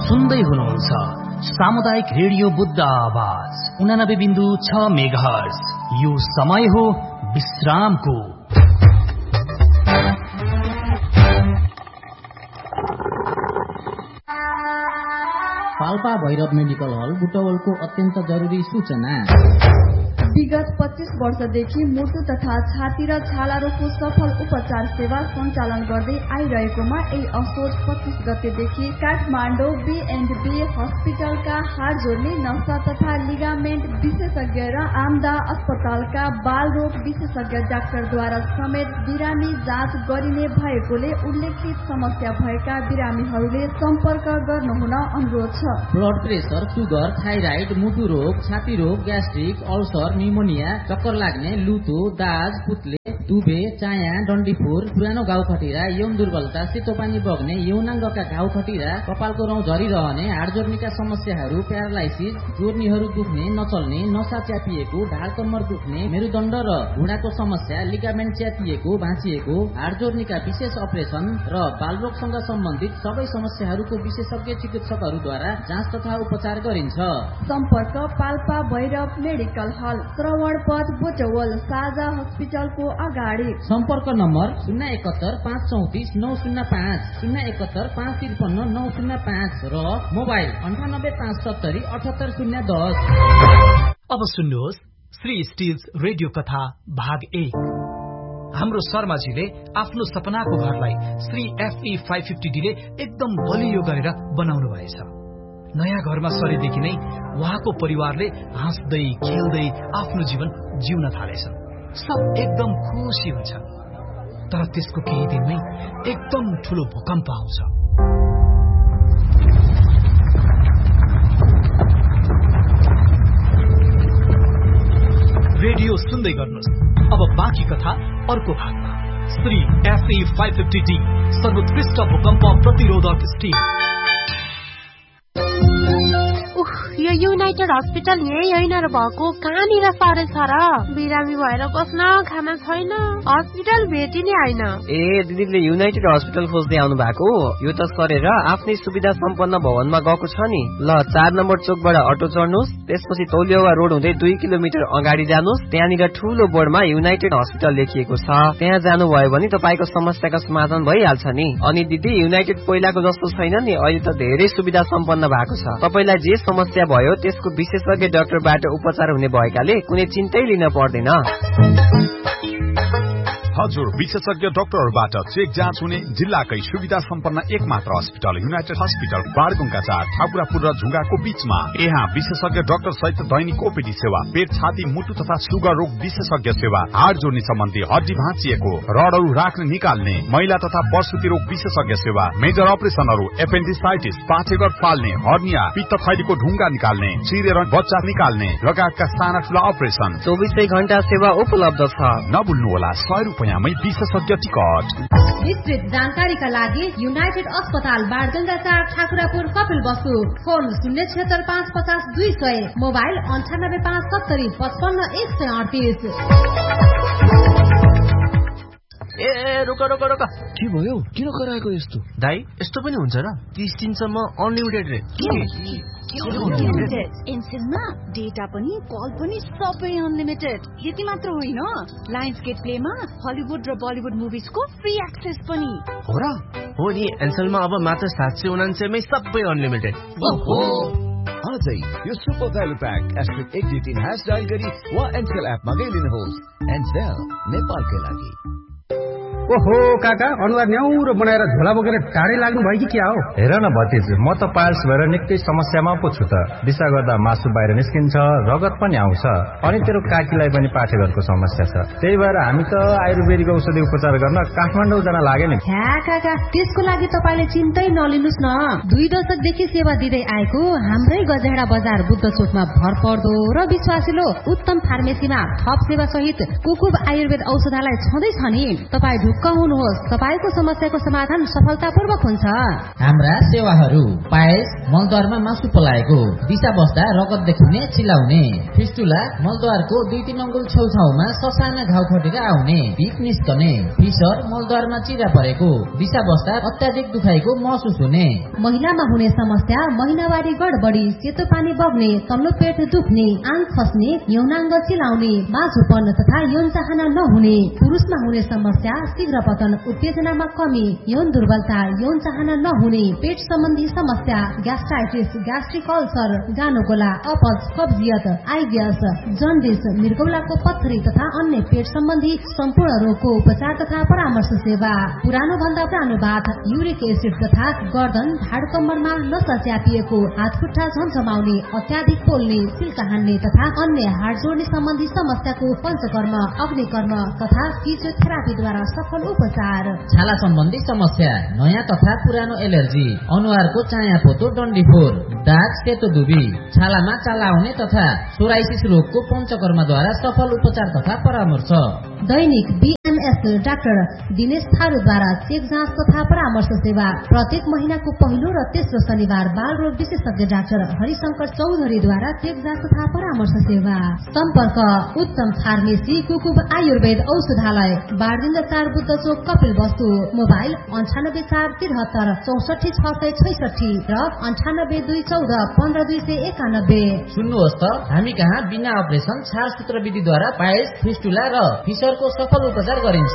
सुन्दै हुनुहुन्छ सामुदायिक रेडियो बुद्ध आवाज 89.6 मेगाहर्ज। यो समय हो विश्रामको। पाल्पा भैरव मेडिकल हल बुटवलको अत्यन्त जरुरी सूचना। विगत 25 वर्षदेखि मुटु तथा छाती र छाला रोगको सफल उपचार सेवा सञ्चालन गर्दै आइरहेकोमा यही असोज 25 गतेदेखि काठमाडौँ B&B हस्पिटलका हाड जोड्ने नसा तथा लिगामेन्ट विशेषज्ञ र आमदा अस्पतालका बाल रोग विशेषज्ञ डाक्टरद्वारा समेत बिरामी जाँच गरिने भएकोले उल्लेखित समस्या भएका बिरामीहरूले सम्पर्क गर्नुहुन अनुरोध छ। ब्लड प्रेसर, सुगर, थाइराइड, मुटु रोग, छाती रोग, ग्यास्ट्रिक, अल्सर, निमोनिया, चक्कर लाग्ने, लुतो, दाज, पुत्ले, दुबे, चाया, डन्डीफोर, पुरानो घाउ खटिरा, यौन दुर्बलता, सेतो पानी बग्ने, यौनाङ्गका घाउ खटिरा, कपालको रौँ झरिरहने, हाड जोड्नेका समस्याहरू, प्यारालाइसिस, जोर्नीहरू दुख्ने, नचल्ने, नसा च्यापिएको, ढाड कम्मर दुख्ने, मेरुदण्ड र घुँडाको समस्या, लिगामेन्ट च्यापिएको, भाँचिएको, हाड जोड्नेका विशेष अपरेसन र बालरोगसँग सम्बन्धित सबै समस्याहरूको विशेषज्ञ चिकित्सकहरूद्वारा जाँच तथा उपचार गरिन्छ। सम्पर्क पाल्पा भैरव मेडिकल हल, श्रवण पथ बुटवल, साझा हस्पिटलको अगाडि। सम्पर्क नम्बर 071 534 905, 071 553 905 र मोबाइल 98 570 78010। अब सुन्नुहोस् श्री स्टिल्स रेडियो कथा भाग 1। हाम्रो शर्माजीले आफ्नो सपनाको घरलाई श्री FE 550D ले एकदम बलियो गरेर बनाउनु भएछ। नयाँ घरमा सरेदेखि नै उहाँको परिवारले हाँस्दै खेल्दै आफ्नो जीवन जिउन थालेछन्। सब एकदम खुसी हुन्छन्। तर त्यसको केही दिनमै एकदम ठूलो भूकम्प आउँछ। रेडियो सुन्दै गर्नुहोस्। अब बाँकी कथा अर्को भागमा। श्री FE 550D सर्वोत्कृष्ट भूकम्प प्रतिरोधक स्टिल। यो युनाइटेड हस्पिटल यही होइन र भएको, कहाँनिर सरे छ र? बिरामी भएर बस्न खाना छैन, हस्पिटल भेटिने होइन। ए दिदीले युनाइटेड हस्पिटल खोज्दै आउनु भएको? यो त सरेर आफ्नै सुविधा सम्पन्न भवनमा गएको छ नि। ल 4 नम्बर चोकबाट अटो चढ्नुहोस्, त्यसपछि तौलियावा रोड हुँदै 2 किलोमिटर अगाडि जानुहोस्। त्यहाँनिर ठूलो बोर्डमा युनाइटेड हस्पिटल लेखिएको छ। त्यहाँ जानुभयो भने तपाईको समस्याको समाधान भइहाल्छ नि। अनि दिदी युनाइटेड पहिलाको जस्तो छैन नि, अहिले त धेरै सुविधा सम्पन्न भएको छ। तपाईलाई जे समस्या भयो त्यसको विशेषज्ञ डाक्टरबाट उपचार हुने भएकाले कुनै चिन्तै लिन पर्दैन। हजुर, विशेषज्ञ डाक्टरहरूबाट चेक जाँच हुने जिल्लाकै सुविधा सम्पन्न एकमात्र अस्पताल युनाइटेड हस्पिटल, बारगुङका 4 ठाकुरापुर र झुङ्गाको बीचमा। यहाँ विशेषज्ञ डाक्टर सहित दैनिक ओपीडी सेवा, पेट, छाती, मुटु तथा सुगर रोग विशेषज्ञ सेवा, हाड जोड्ने सम्बन्धी, हड्डी भाँचिएको, रडहरू राख्ने निकाल्ने, महिला तथा प्रसुति रोग विशेषज्ञ सेवा, मेजर अपरेसनहरू, एपेन्डिसाइटिस, पाठेघर फाल्ने, हर्निया, पित्त थैलीको ढुङ्गा निकाल्ने, चिरेर बच्चा निकाल्ने लगायतका साना ठूला अपरेसन 24 घण्टा सेवा उपलब्ध छ। नभुल्नुहोला 100 रुपैयाँमै विशेषज्ञ टिकट। विस्तृत जानकारीका लागि युनाइटेड अस्पताल, बारगंगा 4 ठाकुरापुर, कपिलवस्तु। Phone 076 550 200, mobile 98 570 55 138। ए रोक रोक रोक, के भयो? किन कराएको यस्तो? दाइ यस्तो पनि हुन्छ र? 30 दिनसम्म अनलिमिटेड रे। एनसेलमा डेटा पनि कल पनि सबै अनलिमिटेड। यति मात्र होइन, लायन्स गेट प्लेमा हलिउड र बलिउड मुभिजको फ्री एक्सेस पनि हो र? हो नि, एनसेलमा अब मात्र 799 मै सबै अनलिमिटेड। आजै यो सुपर भ्यालु प्याक *123# डायल गरी वा एनसेल एपमा गई लिनुहोस्। एनसेल नेपालकै लागि। ओहो काका, अनुहार न्याउरो बनाएर झोला बोकेर टाढै लाग्नु भयो कि क्या हो? हेर न भतिज, म त पाइल्स भएर निकै समस्यामा पो छु त। दिशा गर्दा मासु बाहिर निस्किन्छ, रगत पनि आउँछ, अनि तेरो काकीलाई पनि पाठेघरको समस्या छ। त्यही भएर हामी त आयुर्वेदिक औषधि उपचार गर्न काठमाडौँ जान लाग्यो नि। ह्या काका, त्यसको लागि तपाईले चिन्तै नलिनुस् न। 2 दशकदेखि सेवा दिँदै आएको हाम्रै गजेडा बजार बुद्ध चोकमा भरपर्दो र विश्वासिलो उत्तम फार्मेसीमा थप सेवा सहित कुकुब आयुर्वेद औषधालय छँदैछ नि। तपाई कहनुहोस्, तपाईको समस्याको समाधान सफलतापूर्वक हुन्छ। हाम्रा सेवाहरू: पायस, मलद्वारमा मासु पलाएको, दिशा बस्दा रगत देखिने चिलाउने, फिस्टुला, मलद्वारको 2-3 अङ्गुल छेउछाउमा ससाना घाउ खटेर आउने, पिप निस्कने, फिसर, मलद्वारमा चिरा परेको, दिशा बस्दा अत्याधिक दुखाइको महसुस हुने, महिलामा हुने समस्या महिनावारी गडबडी, सेतो पानी बग्ने, तल्लो पेट दुख्ने, आङ खस्ने, यौनाङ्ग चिलाउने, माझोपन तथा यौन चाहना नहुने, पुरुषमा हुने समस्या शीघ्र पतन, उत्तेजनामा कमी, यौन दुर्बलता, यौन चाहना नहुने, पेट सम्बन्धी समस्या, ग्यास्ट्राइटिस, ग्यास्ट्रिक अल्सर, गानोगोला, अपच, कब्जियत, आइबिएस, जन्डिस, मृगौलाको पत्थरी तथा अन्य पेट सम्बन्धी सम्पूर्ण रोगको उपचार तथा परामर्श सेवा। पुरानो भन्दा पुरानो बाथ, युरिक एसिड तथा गर्दन, ढाड कम्मरमा नसा च्यापिएको, हात खुट्टा झमझमाउने, अत्याधिक पोल्ने, सिल्का हान्ने तथा अन्य हाड जोड्ने सम्बन्धी समस्याको पञ्चकर्म, अग्निकर्म तथा फिजियोथेरापीद्वारा सफल उपचार। छाला सम्बन्धी समस्या, नयाँ तथा पुरानो एलर्जी, अनुहारको चाया पोतो डन्डीफोर, दाग, सेतो दुबी, छालामा चाला आउने तथा सोराइसिस रोगको पञ्चकर्मद्वारा सफल उपचार तथा परामर्श। दैनिक BMS डाक्टर दिनेश थारूद्वारा चेक जाँच तथा परामर्श सेवा। प्रत्येक महिनाको पहिलो र तेस्रो शनिबार बाल रोग विशेषज्ञ डाक्टर हरिशंकर चौधरीद्वारा चेक जाँच तथा परामर्श सेवा। सम्पर्क: उत्तम फार्मेसी, कुकुब आयुर्वेद औषधालय, बारदिन्द 4 बुद्ध चोक, कपिल वस्तु। मोबाइल 98473 64666 र 98214 15291। सुन्नुहोस् त, हामी कहाँ बिना अपरेसन छाल सूत्र विधिद्वारा पायस, फिस्टुला र फिसरको सफल उपचार गरिन्छ।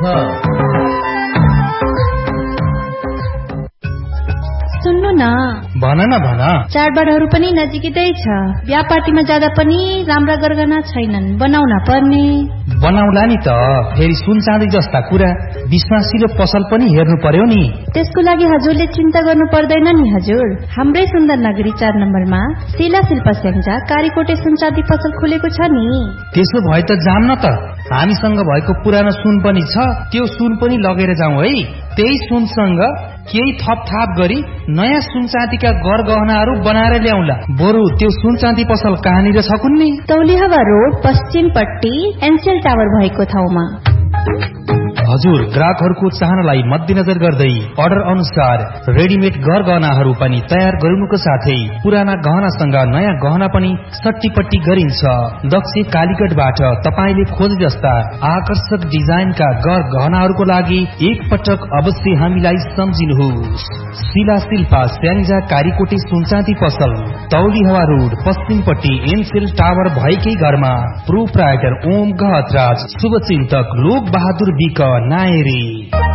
सुन्नु न, भन न भन। चाडबाडहरू पनि नजिकै छ, बिहा पार्टीमा जाँदा पनि राम्रा गरगहना छैनन्, बनाउन पर्ने। बनाउला नि त, फेरि सुन चाँदी जस्ता कुरा विश्वासिलो पसल पनि हेर्नु पर्यो नि। त्यसको लागि हजुरले चिन्ता गर्नु पर्दैन नि हजुर। हाम्रै सुन्दर नगरी 4 नम्बरमा शिला शिल्प स्याङ्जा कारीकोटे सुन चाँदी पसल खुलेको छ नि। त्यसो भए त जाम न त, हामीसँग भएको पुरानो सुन पनि छ, त्यो सुन पनि लगेर जाउँ है। त्यही सुनसँग केही थपथाप गरी नयाँ सुन चाँदीका गरगहनाहरू बनाएर ल्याउला। बरु त्यो सुन चाँदी पसल कहाँनिर छ कुन्नी? तौलिहवा रोड पश्चिमपट्टि एनसेल टावर भएको ठाउँमा। हजुर, ग्राहकहरूको चाहनालाई मध्यनजर गर्दै अर्डर अनुसार रेडिमेड गरगहनाहरू पनि तयार गरिनुको साथै पुराना गहनासँग नयाँ गहना पनि सट्टीपट्टी गरिन्छ। दक्ष कालीगढबाट तपाईले खोजे जस्ता आकर्षक डिजाइनका गहनाहरूको लागि एक पटक अवश्य हामीलाई सम्झिनुहोस्। शिला शिल्पा स्याङ्जा कारीकोटे सुनचाँदी पसल, तौलिहवा रोड पश्चिमपट्टि एनसेल टावर भएकै घरमा। प्रोप्राइटर ओम गहतराज, शुभचिन्तक लोक बहादुर विक नायरी।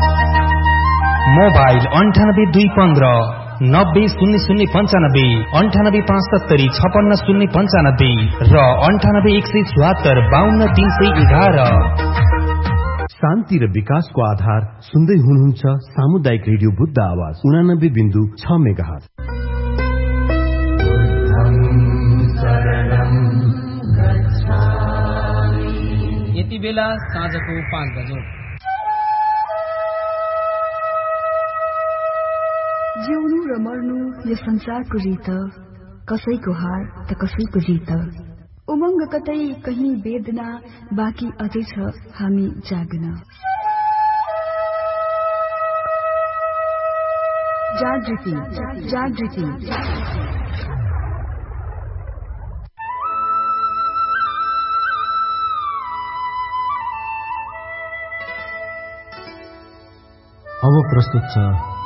मोबाइल 9821 900095, 9875 56095 र 9817 52311। शान्ति र विकासको आधार सुन्दै हुनुहुन्छ सामुदायिक रेडियो बुद्ध आवाज 89.6 मेगाहर्ज। यति बेला साँझको 5 बजे। जिउनु र मर्नु यो संसारको रीत, कसैको हार त कसैको जित। उमङ्ग कतै कहीं वेदना, बाँकी अझै छ हामी जाग्न। जागृति जागृति। अब प्रस्तुत छ